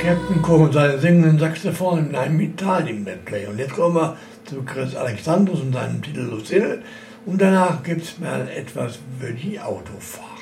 Captain Cook und seine singenden Saxophone in einem Italien-Medley. Und jetzt kommen wir zu Chris Alexandros und seinem Titel Lucille. Und danach gibt es mal etwas für die Autofahrer.